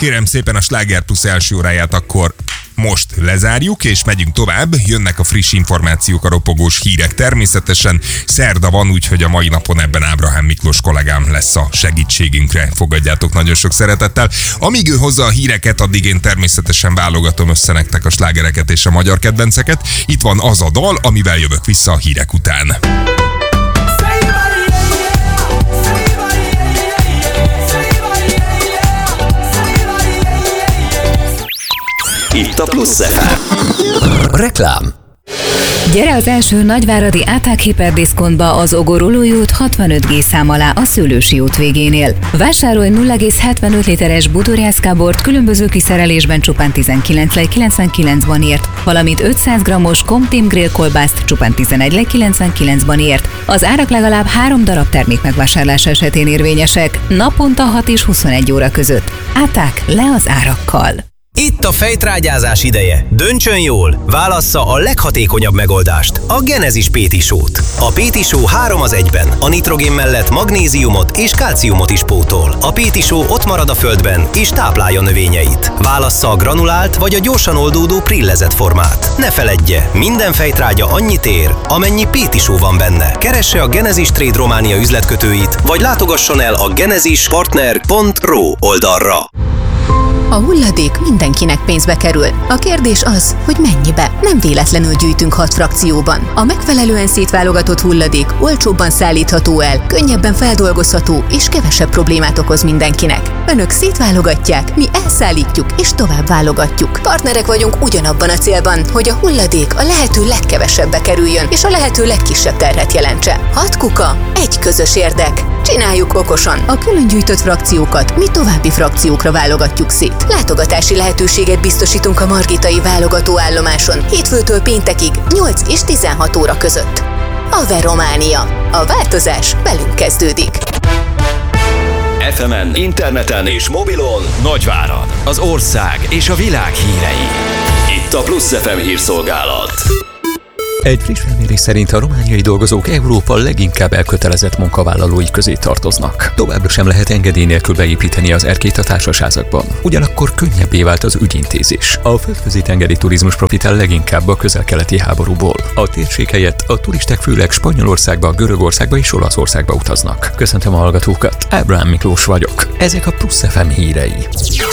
Kérem szépen, a Sláger Plus első óráját akkor most lezárjuk, és megyünk tovább. Jönnek a friss információk, a ropogós hírek. Természetesen szerda van, úgyhogy a mai napon ebben Ábrahám Miklós kollégám lesz a segítségünkre. Fogadjátok nagyon sok szeretettel. Amíg ő hozza a híreket, addig én természetesen válogatom össze nektek a slágereket és a magyar kedvenceket. Itt van az a dal, amivel jövök vissza a hírek után. Itt a Plusz FM. Reklám. Gyere az első nagyváradi ATAG hiperdiszkontba az Ogorolói út 65G szám alá a Szőlősi út végénél. Vásárolj 0,75 literes bútorjászkábort különböző kiszerelésben csupán 19,99-ban ért, valamint 500 g-os Comtim Grill kolbászt csupán 11,99-ban ért. Az árak legalább 3 darab termék megvásárlása esetén érvényesek, naponta 6 és 21 óra között. ATAG, le az árakkal! Itt a fejtrágyázás ideje. Döntsön jól, válassza a leghatékonyabb megoldást, a Genesis Pétisót. A Pétisó 3-1-ben, a nitrogén mellett magnéziumot és kálciumot is pótol. A Pétisó ott marad a földben és táplálja növényeit. Válassza a granulált vagy a gyorsan oldódó prillezett formát. Ne feledje, minden fejtrágya annyit ér, amennyi Pétisó van benne. Keresse a Genesis Trade Románia üzletkötőit, vagy látogasson el a genesispartner.ro oldalra. A hulladék mindenkinek pénzbe kerül. A kérdés az, hogy mennyibe. Nem véletlenül gyűjtünk 6 frakcióban. A megfelelően szétválogatott hulladék olcsóbban szállítható el, könnyebben feldolgozható és kevesebb problémát okoz mindenkinek. Önök szétválogatják, mi elszállítjuk és tovább válogatjuk. Partnerek vagyunk ugyanabban a célban, hogy a hulladék a lehető legkevesebbe kerüljön és a lehető legkisebb terhet jelentse. 6 kuka, egy közös érdek. Csináljuk okosan. A külön gyűjtött frakciókat mi további frakciókra válogatjuk szét. Látogatási lehetőséget biztosítunk a Margitai válogatóállomáson hétfőtől péntekig 8 és 16 óra között. Aver Románia. A változás velünk kezdődik. FM-en, interneten és mobilon Nagyvárad, az ország és a világ hírei. Itt a Plusz FM hírszolgálat. Egy friss felmérés szerint a romániai dolgozók Európa leginkább elkötelezett munkavállalói közé tartoznak. Továbbra sem lehet engedély nélkül beépíteni az erkét a társasházakban. Ugyanakkor könnyebbé vált az ügyintézés. A földközi-tengeri turizmus profitál leginkább a közel-keleti háborúból. A térség helyett a turisták főleg Spanyolországba, Görögországba és Olaszországba utaznak. Köszöntöm a hallgatókat, Ábrahám Miklós vagyok. Ezek a Plusz FM hírei.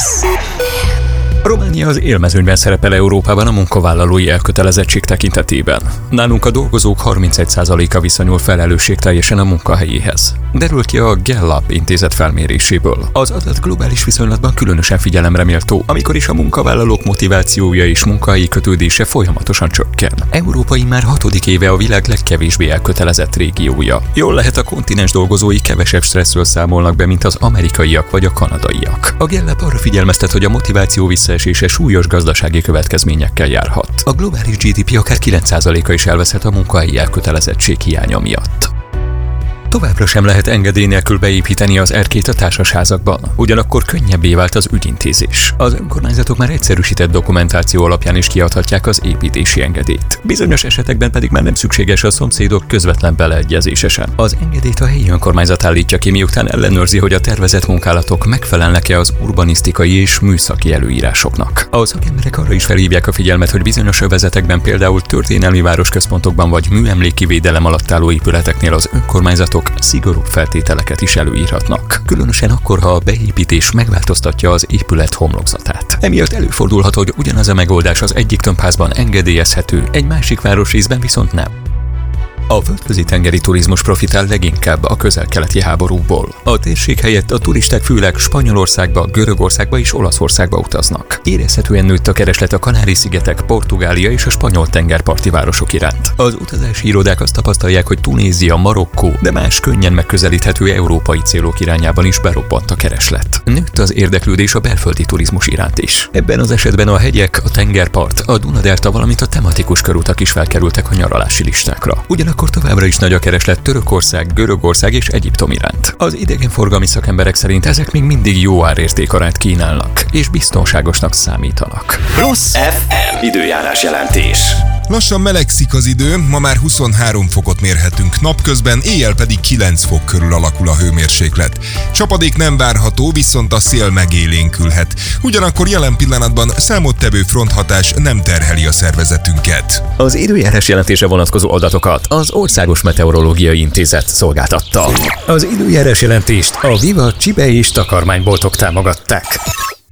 Románia az élmezőnyben szerepel Európában a munkavállalói elkötelezettség tekintetében. Nálunk a dolgozók 31%-a viszonyul felelősségteljesen a munkahelyéhez. Derül ki a Gallup intézet felméréséből. Az adat globális viszonylatban különösen figyelemre méltó, amikor is a munkavállalók motivációja és munkahelyi kötődése folyamatosan csökken. Európai már 6. éve a világ legkevésbé elkötelezett régiója. Jól lehet, a kontinens dolgozói kevesebb stresszről számolnak be, mint az amerikaiak vagy a kanadaiak. A Gallup arra figyelmeztet, hogy a motiváció visszaesése súlyos gazdasági következményekkel járhat. A globális GDP akár 9%-a is elveszhet a munkahelyi elkötelezettség hiánya miatt. Továbbra sem lehet engedély nélkül beépíteni az erkét a társasházakban, ugyanakkor könnyebbé vált az ügyintézés. Az önkormányzatok már egyszerűsített dokumentáció alapján is kiadhatják az építési engedélyt. Bizonyos esetekben pedig már nem szükséges a szomszédok közvetlen beleegyezése sem. Az engedélyt a helyi önkormányzat állítja ki, miután ellenőrzi, hogy a tervezett munkálatok megfelelnek-e az urbanisztikai és műszaki előírásoknak. A szakemberek arra is felhívják a figyelmet, hogy bizonyos övezetekben, például történelmi városközpontokban vagy műemléki védelem alatt álló épületeknél az önkormányzatok szigorúbb feltételeket is előírhatnak. Különösen akkor, ha a beépítés megváltoztatja az épület homlokzatát. Emiatt előfordulhat, hogy ugyanaz a megoldás az egyik tömbházban engedélyezhető, egy másik városrészben viszont nem. A földközi-tengeri turizmus profitál leginkább a közel-keleti háborúból. A térség helyett a turisták főleg Spanyolországba, Görögországba és Olaszországba utaznak. Érezhetően nőtt a kereslet a Kanári-szigetek, Portugália és a spanyol tengerparti városok iránt. Az utazási irodák azt tapasztalják, hogy Tunézia, Marokkó, de más könnyen megközelíthető európai célok irányában is berobbant a kereslet. Nőtt az érdeklődés a belföldi turizmus iránt is. Ebben az esetben a hegyek, a tengerpart, a Duna-delta, valamint a tematikus körutak is felkerültek a nyaralási listákra. Ugyanakkor továbbra is nagy a kereslet Törökország, Görögország és Egyiptom iránt. Az idegenforgalmi szakemberek szerint ezek még mindig jó árértékarányt kínálnak, és biztonságosnak számítanak. Plusz FM időjárás jelentés. Lassan melegszik az idő, ma már 23 fokot mérhetünk napközben, éjjel pedig 9 fok körül alakul a hőmérséklet. Csapadék nem várható, viszont a szél megélénkülhet. Ugyanakkor jelen pillanatban számottevő fronthatás nem terheli a szervezetünket. Az időjárás jelentése vonatkozó adatokat az Országos Meteorológiai Intézet szolgáltatta. Az időjárás jelentést a Viva Csibe és takarmányboltok támogatták.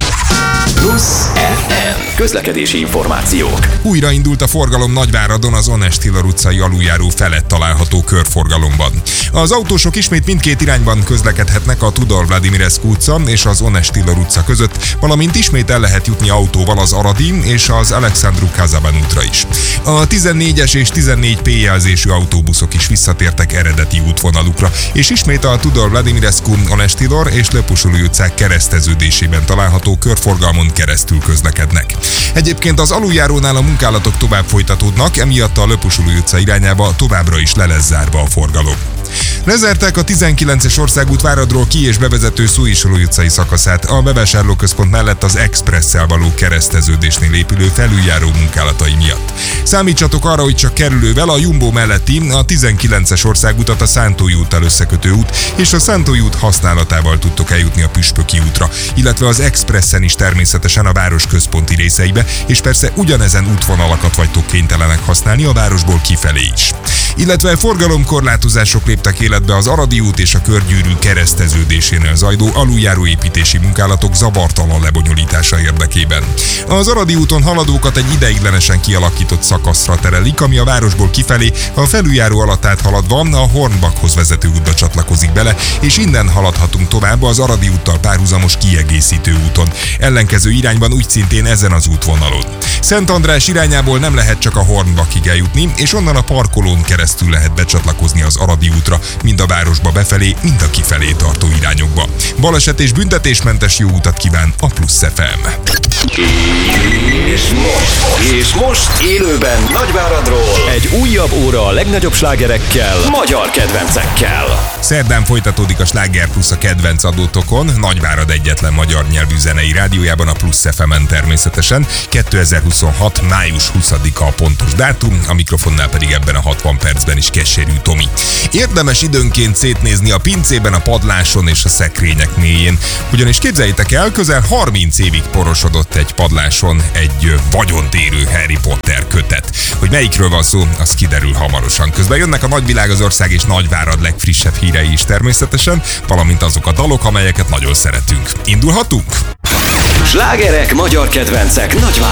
Plusz FM. Közlekedési információk. Újraindult a forgalom Nagyváradon az Onestiller utcai aluljáró felett található körforgalomban. Az autósok ismét mindkét irányban közlekedhetnek a Tudor Vladimirescu utca és az Onestiller utca között, valamint ismét el lehet jutni autóval az Aradi és az Alexandru Kazaban útra is. A 14-es és 14P jelzésű autóbuszok is visszatértek eredeti útvonalukra, és ismét a Tudor Vladimirescu, Onestiller és Lăpușului utcák kereszteződésében található körforgalmon keresztül közlekednek. Egyébként az aluljárónál a munkálatok tovább folytatódnak, emiatt a Lăpușului utca irányába továbbra is le lesz zárva a forgalom. Lezárták a 19-es országút Váradról ki- és bevezető Szóisolói utcai szakaszát a bevásárlóközpont mellett az Expresszel való kereszteződésnél épülő felüljáró munkálatai miatt. Számítsatok arra, hogy csak kerülővel a Jumbo melletti a 19-es országutat a Szántói úttal összekötő út és a Szántói út használatával tudtok eljutni a Püspöki útra, illetve az Expressen is természetesen a város központi részeibe, és persze ugyanezen útvonalakat vagytok kénytelenek használni a városból kifelé is. Illetve forgalomkorlátozások léptek életbe az Aradi út és a Körgyűrű kereszteződésénél zajló aluljáróépítési munkálatok zavartalan lebonyolítása érdekében. Az Aradi úton haladókat egy ideiglenesen kialakított szakaszra terelik, ami a városból kifelé a felüljáró alatt áthaladva a Hornbachhoz vezető útba csatlakozik bele, és innen haladhatunk tovább az Aradi úttal párhuzamos kiegészítő úton. Ellenkező irányban úgy szintén ezen az útvonalon. Szent András irányából nem lehet csak a Hornbachig eljutni, és onnan a parkolón keresztül lehet becsatlakozni az Aradi útra, mind a városba befelé, mind a kifelé tartó irányokba. Baleset és büntetésmentes jó utat kíván a Plusz FM. És most élőben Nagyváradról egy újabb óra a legnagyobb slágerekkel, magyar kedvencekkel. Szerdán folytatódik a Sláger Plusz a kedvenc adótokon, Nagyvárad egyetlen magyar nyelvű zenei rádiójában, a Plusz FM-en természetesen. 2026. május 20-a a pontos dátum, a mikrofonnál pedig ebben a 60 percben is Keserű Tomi. Érdemes időnként szétnézni a pincében, a padláson és a szekrények mélyén, ugyanis képzeljétek el, közel 30 évig porosodott egy padláson egy vagyontérő Harry Potter kötet. Hogy melyikről van szó, az kiderül hamarosan. Közben jönnek a nagyvilág, az ország és Nagyvárad legfrissebb hírei is természetesen, valamint azok a dalok, amelyeket nagyon szeretünk. Indulhatunk? Slágerek, magyar kedvencek, Nagyvárad.